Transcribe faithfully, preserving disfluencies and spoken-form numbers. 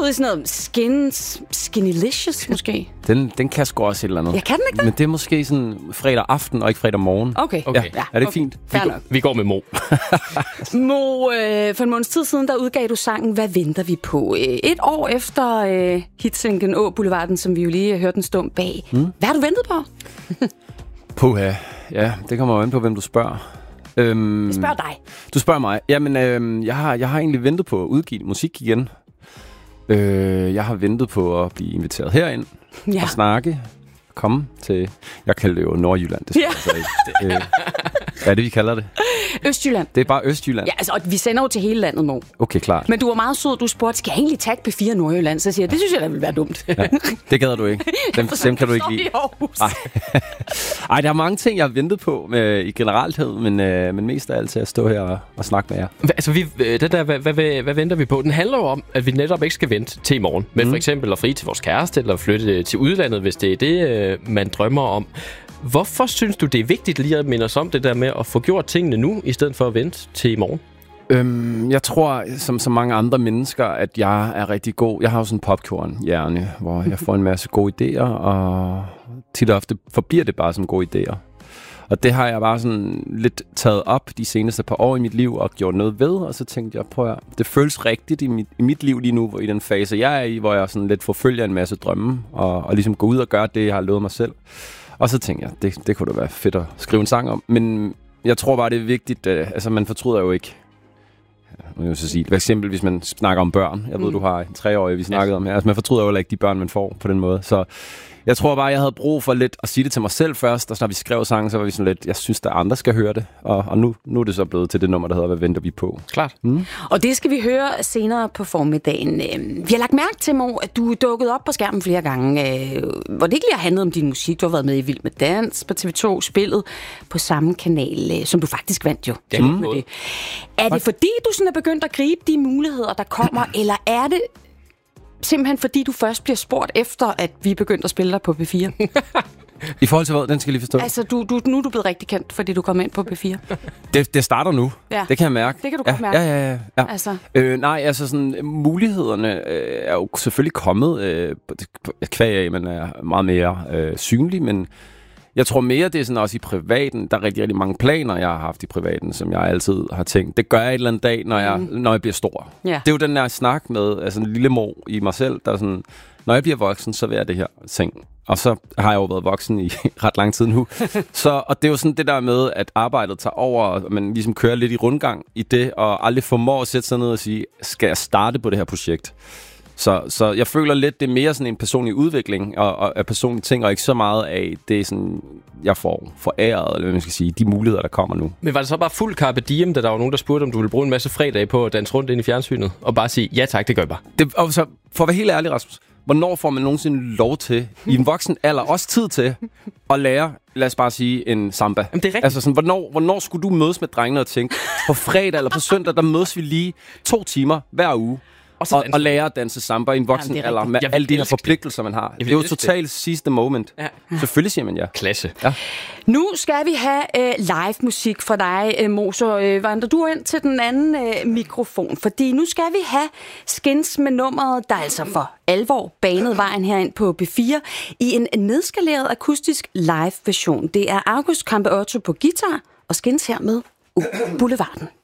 ude i sådan noget skins, Skinnylicious måske? Den, den kan sgu også et eller andet. Jeg kan den ikke det? Men det er måske sådan fredag aften og ikke fredag morgen. Okay. okay. Ja, er det okay. fint? Vi, går, vi går med Mo. Mo, øh, for en måneds tid siden, der udgav du sangen Hvad venter vi på? Et år efter øh, hitsinglen Å Boulevarden, som vi jo lige hørte en stund bag. Mm. Hvad har du ventet på? Puha. Ja, det kommer jo an på, hvem du spørger. Øhm, Jeg spørger dig. Du spørger mig. Jamen, øhm, jeg, har, jeg har egentlig ventet på at udgive musik igen. Øh, jeg har ventet på at blive inviteret herind Ja. og snakke. Komme til... Jeg kalder det jo Nordjylland. Det, Ja. altså ikke. Det, øh, hvad er det, vi kalder det? Østjylland. Det er bare Østjylland. Ja, altså, og vi sender jo til hele landet, Mo. Okay, klart. Men du var meget sød, du spurgte, skal jeg egentlig tagge P fire Nordjylland? Så siger jeg, det synes jeg, da ville være dumt. Ja, det gad du ikke. Dem, dem kan du ikke lide. Ej. Ej, der er mange ting, jeg har ventet på med, i generalthed, men, øh, men mest af alt til at stå her og, og snakke med jer. Hva, altså, vi, det der, hvad, hvad, hvad, hvad venter vi på? Den handler jo om, at vi netop ikke skal vente til i morgen. Men mm. for eksempel at fri til vores kæreste, eller flytte til udlandet, hvis det er det, øh, man drømmer om. Hvorfor synes du, det er vigtigt lige at minde os om det der med at få gjort tingene nu, i stedet for at vente til i morgen? Øhm, jeg tror, som så mange andre mennesker, at jeg er rigtig god. Jeg har jo sådan en popcorn-hjerne, hvor jeg får en masse gode idéer, og tit og ofte forbliver det bare som gode idéer. Og det har jeg bare sådan lidt taget op de seneste par år i mit liv og gjort noget ved, og så tænkte jeg, prøv at det føles rigtigt i mit, i mit liv lige nu, hvor i den fase, jeg er i, hvor jeg sådan lidt forfølger en masse drømme, og, og ligesom går ud og gør det, jeg har lovet mig selv. Og så tænkte jeg, det, det kunne da være fedt at skrive en sang om. Men jeg tror bare, det er vigtigt. Øh, altså, man fortryder jo ikke. Nu vil så sige, for eksempel, hvis man snakker om børn. Jeg ved, mm. du har en treårig, vi snakkede om her. Altså, man fortryder jo ikke de børn, man får på den måde. Så jeg tror bare, jeg havde brug for lidt at sige det til mig selv først. Og så når vi skrev sangen, så var vi sådan lidt, jeg synes, der andre skal høre det. Og, og nu, nu er det så blevet til det nummer, der hedder, hvad venter vi på? Klart. Mm. Og det skal vi høre senere på formiddagen. Vi har lagt mærke til, Mo, at du er dukket op på skærmen flere gange, hvor det ikke lige har handlet om din musik. Du har været med i Vild med Dans på T V to, spillet på samme kanal, som du faktisk vandt jo. Ja, mm. det. Er det fordi, du sådan er begyndt at gribe de muligheder, der kommer, eller er det simpelthen fordi, du først bliver spurgt efter, at vi er begyndt at spille dig på P fire? I forhold til hvad? Den skal jeg lige forstå. Altså, du, du, nu er du blevet rigtig kendt, fordi du kom ind på P fire. Det, det starter nu. Ja. Det kan jeg mærke. Det kan du ja, godt mærke. Ja, ja, ja. ja. Altså. Øh, nej, altså sådan, mulighederne øh, er jo selvfølgelig kommet øh, kvæg af, man er meget mere øh, synlig, men jeg tror mere, det er sådan også i privaten. Der er rigtig, rigtig mange planer, jeg har haft i privaten, som jeg altid har tænkt. Det gør jeg et eller andet dag, når jeg, mm. når jeg bliver stor. Ja. Det er jo den der snak med altså en lille mor i mig selv, der er sådan, når jeg bliver voksen, så vil jeg det her ting. Og så har jeg jo været voksen i ret lang tid nu. Så, og det er jo sådan det der med, at arbejdet tager over, og man ligesom kører lidt i rundgang i det, og aldrig formår at sætte sig ned og sige, skal jeg starte på det her projekt? Så, så jeg føler lidt, det er mere sådan en personlig udvikling og, og af personlige ting, og ikke så meget af det, er sådan, jeg får foræret, eller hvad man skal sige, de muligheder, der kommer nu. Men var det så bare fuld carpe diem, da der var nogen, der spurgte, om du ville bruge en masse fredage på at danse rundt ind i fjernsynet, og bare sige, ja tak, det gør jeg bare? Det, og så, for at være helt ærlig, Rasmus, hvornår får man nogensinde lov til, i en voksen alder, også tid til, at lære, lad os bare sige, en samba? Jamen, det er rigtigt. Altså sådan, hvornår, hvornår skulle du mødes med drengene og tænke, på fredag eller på søndag, der mødes vi lige to timer hver uge, og, og, og lære at danse samba i en voksen Jamen, alder, med alle de her forpligtelser, man har. Det er jo totalt sidste moment. Ja. Selvfølgelig siger man ja. Klasse. Ja. Nu skal vi have øh, live musik fra dig, øh, Mo, så øh, vandrer du ind til den anden øh, mikrofon, fordi nu skal vi have Skins med nummeret, der altså for alvor banede vejen herind på P fire i en nedskaleret akustisk live version. Det er August Campeotto på guitar og Skins her med Å Boulevarden.